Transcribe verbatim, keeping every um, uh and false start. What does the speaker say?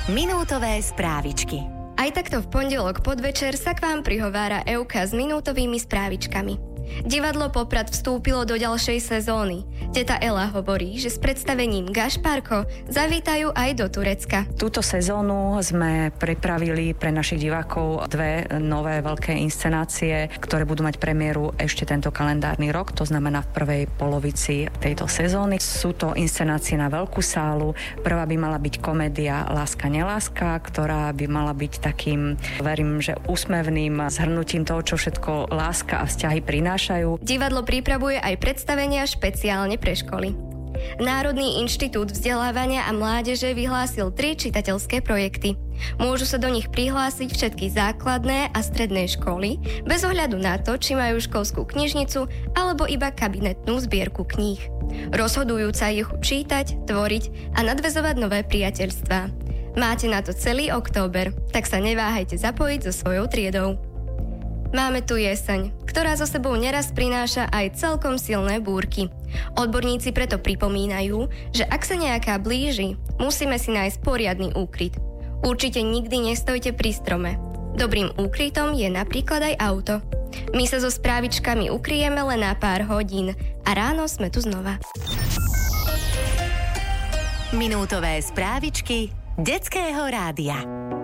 Minútové správičky. Aj takto v pondelok podvečer sa k vám prihovára Euka s minútovými správičkami. Divadlo Poprad vstúpilo do ďalšej sezóny. Teta Ela hovorí, že s predstavením Gašpárko zavítajú aj do Turecka. Túto sezónu sme pripravili pre našich divákov dve nové veľké inscenácie, ktoré budú mať premiéru ešte tento kalendárny rok, to znamená v prvej polovici tejto sezóny. Sú to inscenácie na veľkú sálu. Prvá by mala byť komédia Láska, neláska, ktorá by mala byť takým, verím, že úsmevným zhrnutím toho, čo všetko láska a vzťahy prinášajú. Divadlo pripravuje aj predstavenia špeciálne pre školy. Národný inštitút vzdelávania a mládeže vyhlásil tri čitateľské projekty. Môžu sa do nich prihlásiť všetky základné a stredné školy, bez ohľadu na to, či majú školskú knižnicu alebo iba kabinetnú zbierku kníh. Rozhodujúca je chuť čítať, tvoriť a nadväzovať nové priateľstvá. Máte na to celý október, tak sa neváhajte zapojiť so svojou triedou. Máme tu jeseň, ktorá so sebou neraz prináša aj celkom silné búrky. Odborníci preto pripomínajú, že ak sa nejaká blíži, musíme si nájsť poriadny úkryt. Určite nikdy nestojte pri strome. Dobrým úkrytom je napríklad aj auto. My sa so správičkami ukryjeme len na pár hodín a ráno sme tu znova. Minútové správičky Detského rádia.